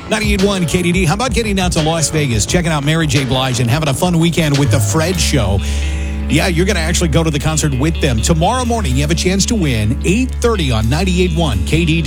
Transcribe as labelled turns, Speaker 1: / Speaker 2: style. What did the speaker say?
Speaker 1: 98.1 KDD. How about getting out to Las Vegas, checking out Mary J. Blige, and having a fun weekend with the Fred Show? Yeah, you're going to actually go to the concert with them. Tomorrow morning, you have a chance to win 8:30 on 98.1 KDD.